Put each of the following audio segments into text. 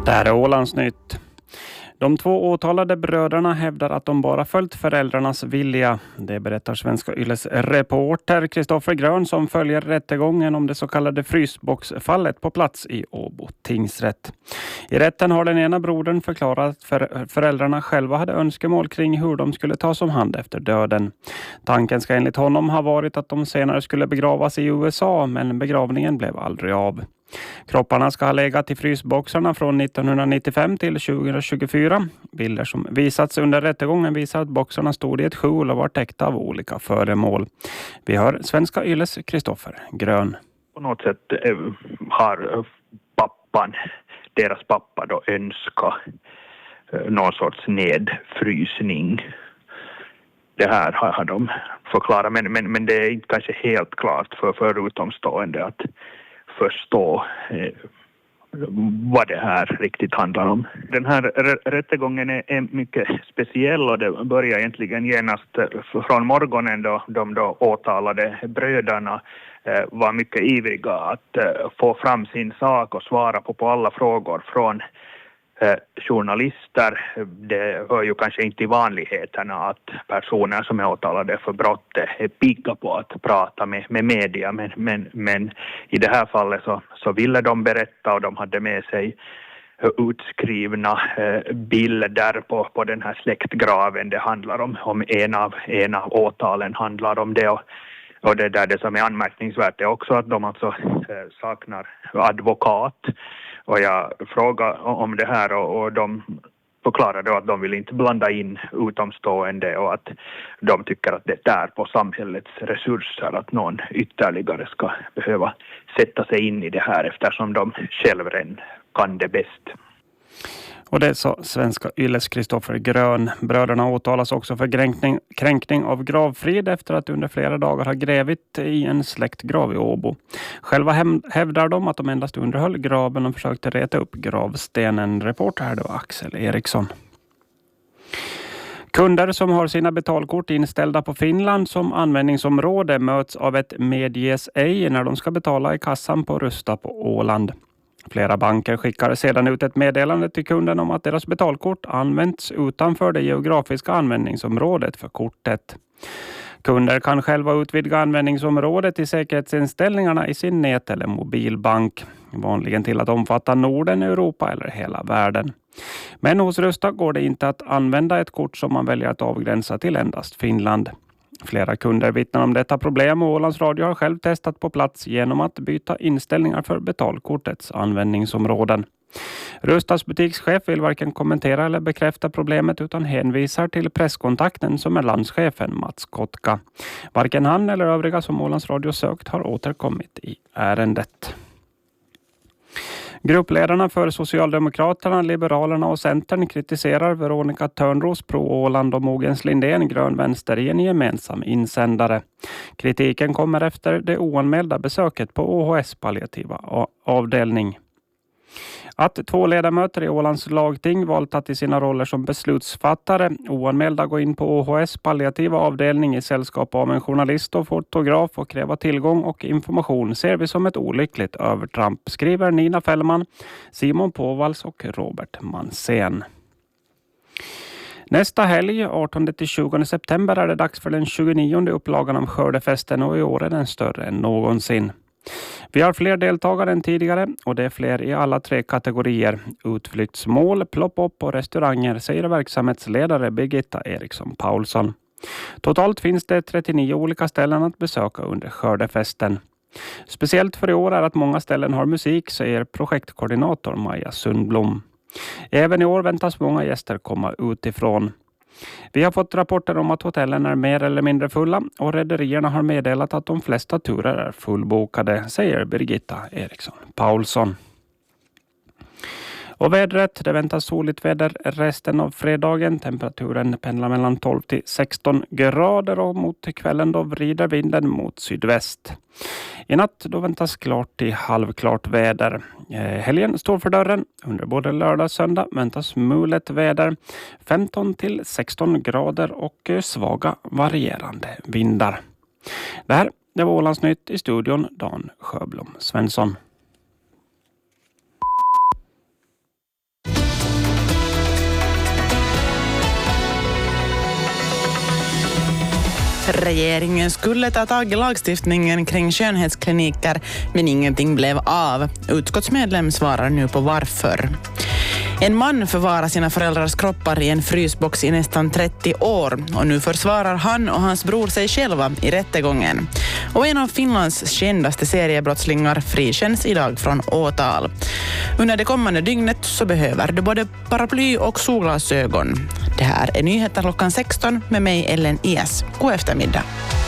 Det här är Ålandsnytt. De två åtalade bröderna hävdar att de bara följt föräldrarnas vilja. Det berättar Svenska Yles reporter Kristoffer Grön som följer rättegången om det så kallade frysboxfallet på plats i Åbo tingsrätt. I rätten har den ena brodern förklarat att föräldrarna själva hade önskemål kring hur de skulle tas om hand efter döden. Tanken ska enligt honom ha varit att de senare skulle begravas i USA, men begravningen blev aldrig av. Kropparna ska ha legat i frysboxarna från 1995 till 2024. Bilder som visats under rättegången visar att boxarna stod i ett skjul och var täckta av olika föremål. Vi hör Svenska Yles Kristoffer Grön. På något sätt har deras pappa då önskat någon sorts nedfrysning. Det här har de förklarat, men det är inte kanske helt klart för utomstående att förstå vad det här riktigt handlar om. Den här rättegången är mycket speciell och det börjar egentligen genast från morgonen då de då åtalade bröderna var mycket ivriga att få fram sin sak och svara på alla frågor från journalister. Det hör ju kanske inte i vanligheterna att personer som är åtalade för brott är pigga på att prata med media, men i det här fallet så ville de berätta och de hade med sig utskrivna bilder på den här släktgraven. Det handlar om en av åtalen handlar om det och det där det som är anmärkningsvärt är också att de alltså saknar advokat. Och jag frågade om det här och de förklarade att de vill inte blanda in utomstående och att de tycker att det är på samhällets resurser att någon ytterligare ska behöva sätta sig in i det här eftersom de själva kan det bäst. Och det sa Svenska Yles Kristoffer Grön. Bröderna åtalas också för kränkning av gravfrid efter att under flera dagar ha grävit i en släktgrav i Åbo. Själva hävdar de att de endast underhöll graven och försökte reta upp gravstenen. Reporter här då Axel Eriksson. Kunder som har sina betalkort inställda på Finland som användningsområde möts av ett medges ej när de ska betala i kassan på Rusta på Åland. Flera banker skickar sedan ut ett meddelande till kunden om att deras betalkort används utanför det geografiska användningsområdet för kortet. Kunder kan själva utvidga användningsområdet i säkerhetsinställningarna i sin nät- eller mobilbank, vanligen till att omfatta Norden, Europa eller hela världen. Men hos Rusta går det inte att använda ett kort som man väljer att avgränsa till endast Finland. Flera kunder vittnar om detta problem och Ålands Radio har själv testat på plats genom att byta inställningar för betalkortets användningsområden. Rustas butikschef vill varken kommentera eller bekräfta problemet utan hänvisar till presskontakten som är landschefen Mats Kotka. Varken han eller övriga som Ålands Radio sökt har återkommit i ärendet. Gruppledarna för Socialdemokraterna, Liberalerna och Centern kritiserar Veronica Törnros Pro Åland och Mogens Lindén Grön Vänster i en gemensam insändare. Kritiken kommer efter det oanmälda besöket på OHS palliativa avdelning. Att 2 ledamöter i Ålands lagting valt att i sina roller som beslutsfattare oanmälda gå in på OHS palliativa avdelning i sällskap av en journalist och fotograf och kräva tillgång och information ser vi som ett olyckligt övertramp, skriver Nina Fällman, Simon Påvals och Robert Mansén. Nästa helg, 18-20 september, är det dags för den 29:e upplagan av Skördefesten och i år är den större än någonsin. Vi har fler deltagare än tidigare och det är fler i alla 3 kategorier. Utflyktsmål, plopp-upp och restauranger, säger verksamhetsledare Birgitta Eriksson Paulsson. Totalt finns det 39 olika ställen att besöka under Skördefesten. Speciellt för i år är att många ställen har musik, säger projektkoordinator Maja Sundblom. Även i år väntas många gäster komma utifrån. Vi har fått rapporter om att hotellen är mer eller mindre fulla och rederierna har meddelat att de flesta turer är fullbokade, säger Birgitta Eriksson Paulsson. Och vädret, det väntas soligt väder resten av fredagen. Temperaturen pendlar mellan 12 till 16 grader och mot kvällen då vrider vinden mot sydväst. I natt då väntas klart till halvklart väder. Helgen står för dörren. Under både lördag och söndag väntas mulet väder. 15 till 16 grader och svaga varierande vindar. Det var Ålandsnytt, i studion Dan Sjöblom Svensson. regeringen skulle ta tag i lagstiftningen kring skönhetskliniker, men ingenting blev av. Utskottsmedlem svarar nu på varför. En man förvarar sina föräldrars kroppar i en frysbox i nästan 30 år och nu försvarar han och hans bror sig själva i rättegången. Och en av Finlands kändaste seriebrottslingar frikänns idag från åtal. Under det kommande dygnet så behöver du både paraply och solglasögon. Det här är nyheter klockan 16 med mig Ellen Ias. God eftermiddag.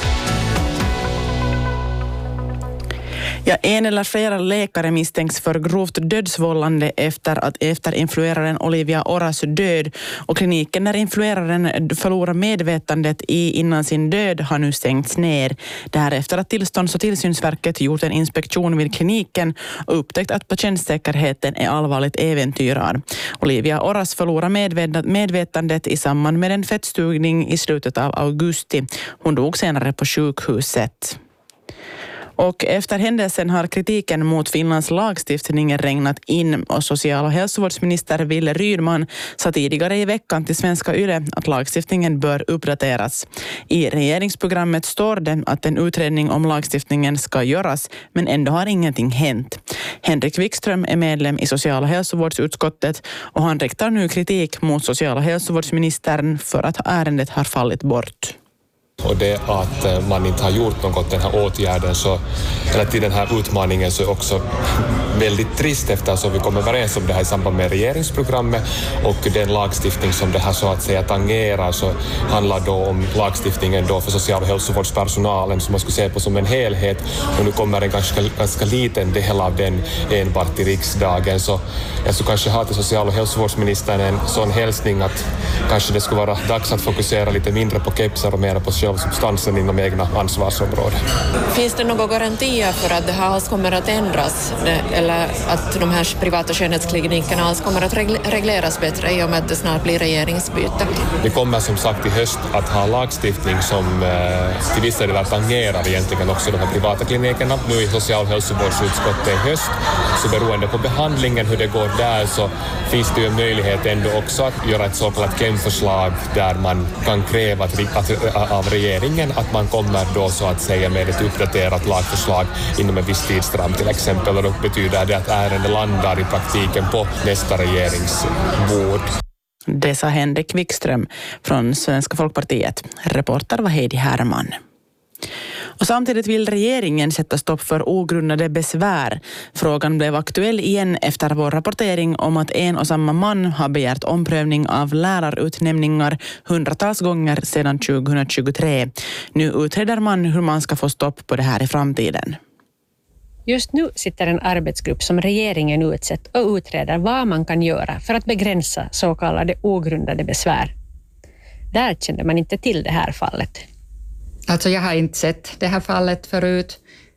Ja, en eller flera läkare misstänks för grovt dödsvållande efter influeraren Olivia Oras död, och kliniken där influeraren förlorar medvetandet innan sin död har nu stängts ner. Det här efter att Tillstånds- och tillsynsverket gjort en inspektion vid kliniken och upptäckt att patientsäkerheten är allvarligt äventyrad. Olivia Oras förlorar medvetandet i samband med en fettstugning i slutet av augusti. Hon dog senare på sjukhuset. Och efter händelsen har kritiken mot Finlands lagstiftning regnat in, och social- och hälsovårdsminister Wille Rydman sa tidigare i veckan till Svenska Yle att lagstiftningen bör uppdateras. I regeringsprogrammet står det att en utredning om lagstiftningen ska göras, men ändå har ingenting hänt. Henrik Wikström är medlem i social- och hälsovårdsutskottet och han riktar nu kritik mot social- och hälsovårdsministern för att ärendet har fallit bort. Och det att man inte har gjort något den här åtgärden eller till den här utmaningen så är också väldigt trist, eftersom vi kommer överens om det här i samband med regeringsprogrammet, och den lagstiftning som det här så att säga tangerar så handlar då om lagstiftningen då för social- och hälsovårdspersonalen som man skulle se på som en helhet, och nu kommer en ganska liten del av den enbart i riksdagen. Så jag skulle kanske ha till social- och hälsovårdsministern en sån hälsning att kanske det skulle vara dags att fokusera lite mindre på kepsar och mer på substansen inom egna ansvarsområden. Finns det några garantier för att det här alls kommer att ändras eller att de här privata skönhetsklinikerna alls kommer att regleras bättre i och med att det snart blir regeringsbyte? Vi kommer som sagt i höst att ha lagstiftning som till vissa delar tangerar egentligen också de här privata klinikerna. Nu i social- och hälsovårdsutskottet i höst, så beroende på behandlingen hur det går där så finns det ju en möjlighet ändå också att göra ett så kallat kemförslag där man kan kräva av regeringen att man kommer då så att säga med ett uppdaterat lagförslag inom en viss tidsram till exempel, och då betyder det att ärendet landar i praktiken på nästa regeringsbord. Det sa Henrik Wikström från Svenska Folkpartiet. Reporter var Heidi Herman. Och samtidigt vill regeringen sätta stopp för ogrundade besvär. Frågan blev aktuell igen efter vår rapportering om att en och samma man har begärt omprövning av lärarutnämningar hundratals gånger sedan 2023. Nu utreder man hur man ska få stopp på det här i framtiden. Just nu sitter en arbetsgrupp som regeringen utsett och utreder vad man kan göra för att begränsa så kallade ogrundade besvär. Där kände man inte till det här fallet. Alltså jag har inte sett det här fallet förut.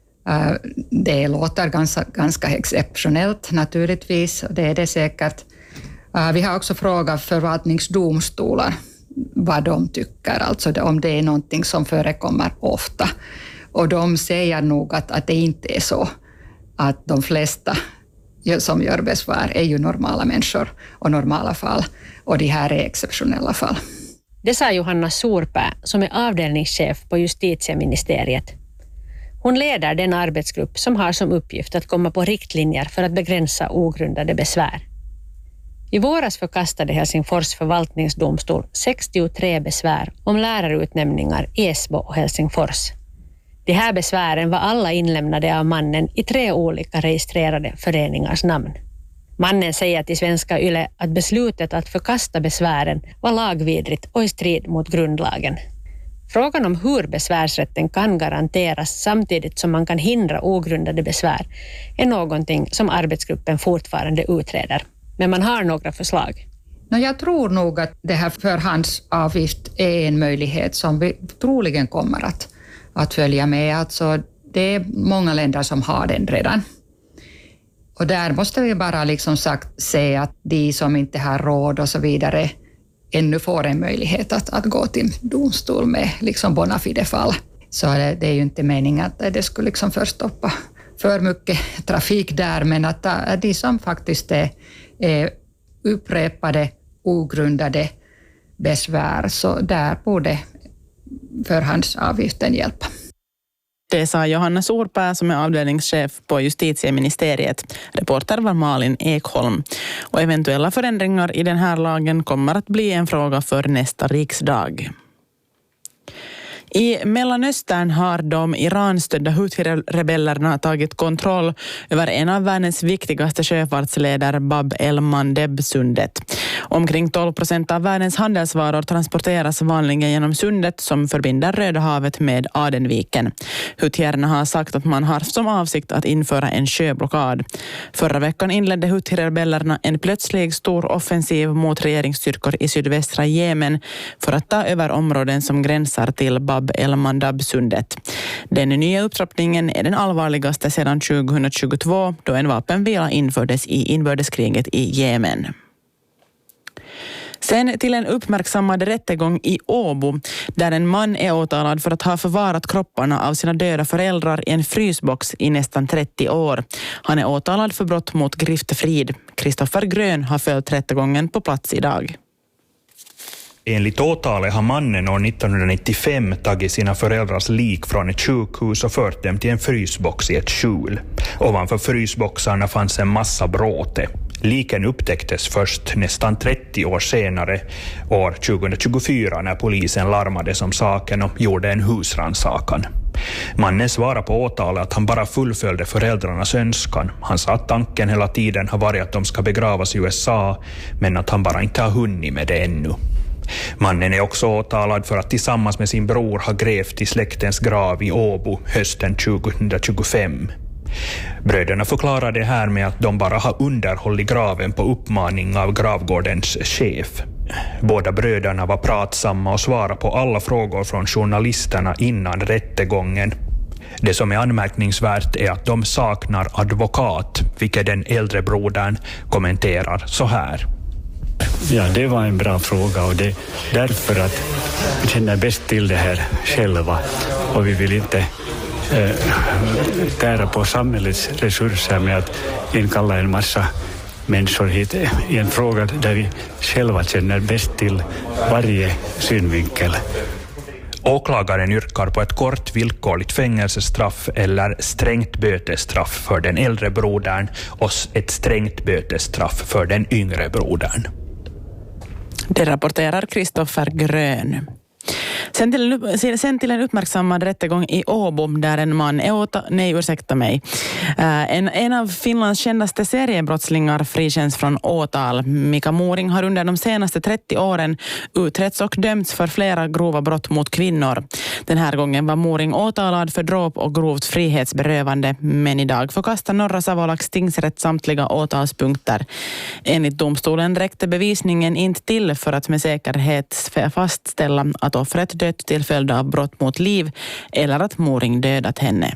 Det låter ganska exceptionellt naturligtvis, och det är det säkert. Vi har också frågat förvaltningsdomstolar vad de tycker, alltså om det är någonting som förekommer ofta. Och de säger nog att det inte är så, att de flesta som gör besvär är ju normala människor och normala fall, och de här är exceptionella fall. Det sa Johanna Sorpää som är avdelningschef på justitieministeriet. Hon leder den arbetsgrupp som har som uppgift att komma på riktlinjer för att begränsa ogrundade besvär. I våras förkastade Helsingfors förvaltningsdomstol 63 besvär om lärarutnämningar i Esbo och Helsingfors. De här besvären var alla inlämnade av mannen i 3 olika registrerade föreningars namn. Mannen säger till Svenska Yle att beslutet att förkasta besvären var lagvidrigt och i strid mot grundlagen. Frågan om hur besvärsrätten kan garanteras samtidigt som man kan hindra ogrundade besvär är någonting som arbetsgruppen fortfarande utreder. Men man har några förslag. Jag tror nog att det här förhandsavgift är en möjlighet som vi troligen kommer att följa med. Alltså, det är många länder som har den redan. Och där måste vi bara se att de som inte har råd och så vidare ännu får en möjlighet att gå till domstol med bona fide-fall. Så det är ju inte meningen att det skulle förstoppa för mycket trafik där, men att de som faktiskt är upprepade ogrundade besvär, så där borde förhandsavgiften hjälpa. Det sa Johanna Surpää som är avdelningschef på justitieministeriet. Reporter var Malin Ekholm. Och eventuella förändringar i den här lagen kommer att bli en fråga för nästa riksdag. I Mellanöstern har de Iran-stödda Houthi-rebellerna tagit kontroll över en av världens viktigaste sjöfartsleder, Bab el-Mandeb-sundet. Omkring 12% av världens handelsvaror transporteras vanligen genom sundet som förbinder Röda havet med Adenviken. Houthierna har sagt att man har som avsikt att införa en sjöblockad. Förra veckan inledde Houthi-rebellerna en plötslig stor offensiv mot regeringsstyrkor i sydvästra Jemen för att ta över områden som gränsar till Bab el-Mandab-sundet. Den nya upptrappningen är den allvarligaste sedan 2022 då en vapenvila infördes i inbördeskriget i Jemen. Sen till en uppmärksammad rättegång i Åbo där en man är åtalad för att ha förvarat kropparna av sina döda föräldrar i en frysbox i nästan 30 år. Han är åtalad för brott mot griftefrid. Kristoffer Grön har följt rättegången på plats idag. Enligt åtalet har mannen år 1995 tagit sina föräldrars lik från ett sjukhus och fört dem till en frysbox i ett skjul. Ovanför frysboxarna fanns en massa bråte. Liken upptäcktes först nästan 30 år senare, år 2024, när polisen larmades om saken och gjorde en husrannsakan. Mannen svarar på åtalet att han bara fullföljde föräldrarnas önskan. Han sa att tanken hela tiden har varit att de ska begravas i USA, men att han bara inte har hunnit med det ännu. Mannen är också åtalad för att tillsammans med sin bror ha grävt i släktens grav i Åbo hösten 2025. Bröderna förklarar det här med att de bara har underhållit graven på uppmaning av gravgårdens chef. Båda bröderna var pratsamma och svarade på alla frågor från journalisterna innan rättegången. Det som är anmärkningsvärt är att de saknar advokat, vilket den äldre brodern kommenterar så här. Ja, det var en bra fråga och det därför att vi känner bäst till det här själva och vi vill inte tära på samhällets resurser med att inkalla en massa människor hit i en fråga där vi själva känner bäst till varje synvinkel. Åklagaren yrkar på ett kort villkorligt fängelsestraff eller strängt bötesstraff för den äldre brodern och ett strängt bötesstraff för den yngre brodern. Det rapporterar Kristoffer Grön. Sen till en uppmärksammad rättegång i Åbo där en man En av Finlands kändaste seriebrottslingar frikänns från åtal. Mika Moring har under de senaste 30 åren utretts och dömts för flera grova brott mot kvinnor. Den här gången var Moring åtalad för dråp och grovt frihetsberövande, men idag förkastar Norra Savolaks tingsrätt samtliga åtalspunkter. Enligt domstolen räckte bevisningen inte till för att med säkerhet fastställa att offret dött till följd av brott mot liv eller att Moring dödat henne.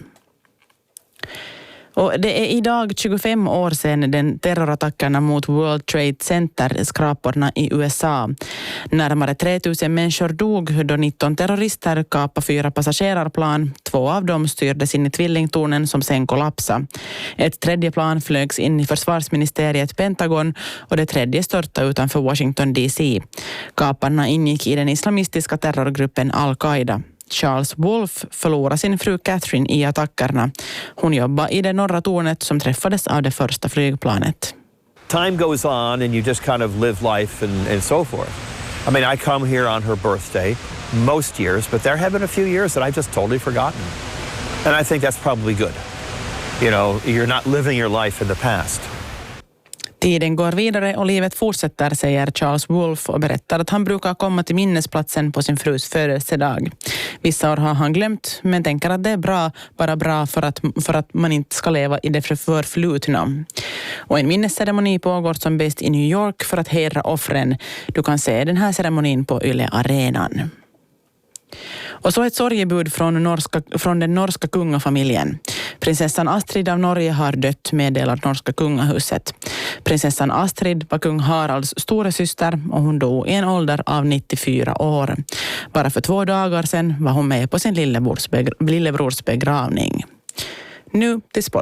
Och det är idag 25 år sedan den terrorattackerna mot World Trade Center, skraporna i USA. Närmare 3000 människor dog då 19 terrorister kapade 4 passagerarplan. 2 av dem styrdes in i tvillingtornen som sen kollapsade. Ett tredje plan flögs in i försvarsministeriet Pentagon och det tredje störtade utanför Washington DC. Kaparna ingick i den islamistiska terrorgruppen Al-Qaida. Charles Wolfe förlorade sin fru Catherine i attackerna. Hon jobbade i det norra tornet som träffades av det första flygplanet. Time goes on and you just kind of live life and so forth. I mean, I come here on her birthday most years, but there have been a few years that I've just totally forgotten. And I think that's probably good. You know, you're not living your life in the past. Tiden går vidare och livet fortsätter, säger Charles Wolfe och berättar att han brukar komma till minnesplatsen på sin frus födelsedag. Vissa år har han glömt, men tänker att det är bara bra för att man inte ska leva i det förflutna. Och en minnesceremoni pågår som bäst i New York för att hedra offren. Du kan se den här ceremonin på Yle Arenan. Och så ett sorgebud från den norska kungafamiljen. Prinsessan Astrid av Norge har dött, meddelar norska kungahuset. Prinsessan Astrid var kung Haralds stora syster och hon dog i en ålder av 94 år. Bara för 2 dagar sedan var hon med på sin lillebrors begravning. Nu till sport.